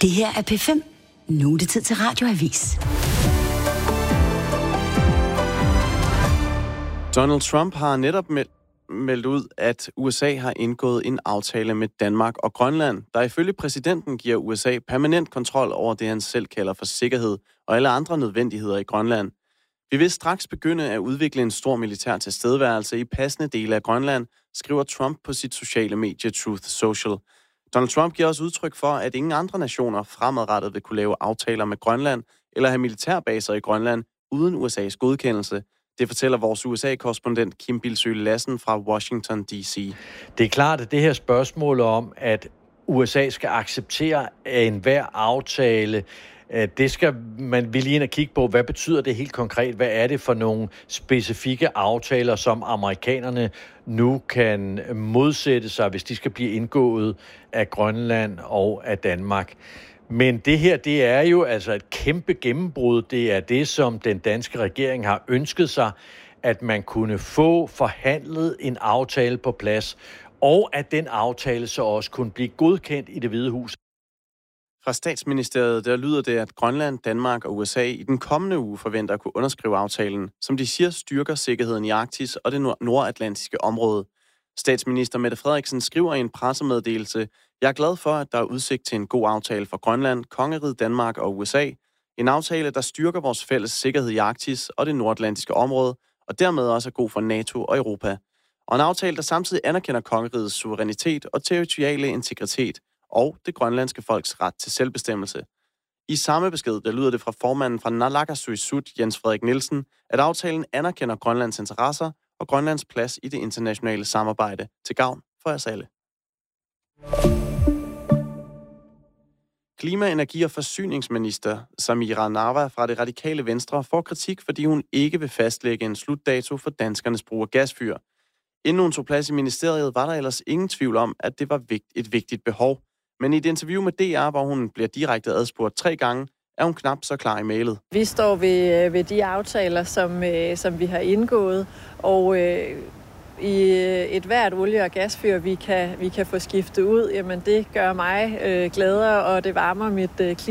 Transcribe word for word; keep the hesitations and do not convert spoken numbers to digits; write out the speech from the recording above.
Det her er P fem. Nu er det tid til Radioavis. Donald Trump har netop meldt ud, at U S A har indgået en aftale med Danmark og Grønland, der ifølge præsidenten giver U S A permanent kontrol over det, han selv kalder for sikkerhed og alle andre nødvendigheder i Grønland. Vi vil straks begynde at udvikle en stor militær tilstedeværelse i passende dele af Grønland, skriver Trump på sit sociale medie Truth Social. Donald Trump giver også udtryk for, at ingen andre nationer fremadrettet vil kunne lave aftaler med Grønland eller have militærbaser i Grønland uden U S A's godkendelse. Det fortæller vores U S A-korrespondent Kim Bilsøe Lassen fra Washington, D C. Det er klart, at det her spørgsmål om, at U S A skal acceptere enhver aftale, det skal man vil lige ind og kigge på. Hvad betyder det helt konkret? Hvad er det for nogle specifikke aftaler, som amerikanerne nu kan modsætte sig, hvis de skal blive indgået af Grønland og af Danmark? Men det her, det er jo altså et kæmpe gennembrud. Det er det, som den danske regering har ønsket sig, at man kunne få forhandlet en aftale på plads, og at den aftale så også kunne blive godkendt i Det Hvide Hus. Fra Statsministeriet der lyder det, at Grønland, Danmark og U S A i den kommende uge forventer at kunne underskrive aftalen, som de siger styrker sikkerheden i Arktis og det nord- nordatlantiske område. Statsminister Mette Frederiksen skriver i en pressemeddelelse: "Jeg er glad for, at der er udsigt til en god aftale for Grønland, Kongeriget Danmark og U S A. En aftale, der styrker vores fælles sikkerhed i Arktis og det nordatlantiske område, og dermed også er god for NATO og Europa. Og en aftale, der samtidig anerkender kongerigets suverænitet og territoriale integritet og det grønlandske folks ret til selvbestemmelse." I samme besked, der lyder det fra formanden fra Naalakkersuisut, Jens Frederik Nielsen, at aftalen anerkender Grønlands interesser og Grønlands plads i det internationale samarbejde til gavn for os alle. Klima-, energi- og forsyningsminister Samira Nawa fra Det Radikale Venstre får kritik, fordi hun ikke vil fastlægge en slutdato for danskernes brug af gasfyr. Inden hun tog plads i ministeriet, var der ellers ingen tvivl om, at det var et vigtigt behov. Men i et interview med D R, hvor hun bliver direkte adspurgt tre gange, er hun knap så klar i mailet. Vi står ved, ved de aftaler, som, som vi har indgået, og øh, i et hvert olie- og gasfyr, vi kan, vi kan få skiftet ud, jamen det gør mig øh, gladere, og det varmer mit øh, klima.